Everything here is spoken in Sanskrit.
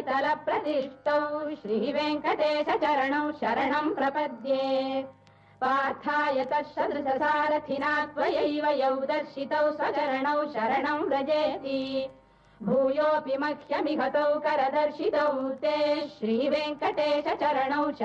धरातलप्रतिष्ठौ श्रीवेङ्कटेश चरणौ शरणम् प्रपद्ये पार्थाय तत्सदृशसारथिना त्वयैव यौ दर्शितौ स्वचरणौ शरणम् व्रजेति भूयोऽपि मह्यमिहतौ करदर्शितौ ते श्रीवेङ्कटेश चरणौ